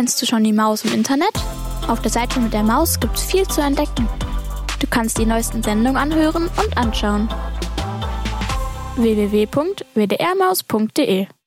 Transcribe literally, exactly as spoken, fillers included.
Kennst du schon die Maus im Internet? Auf der Seite mit der Maus gibt's viel zu entdecken. Du kannst die neuesten Sendungen anhören und anschauen. w w w punkt w d r maus punkt d e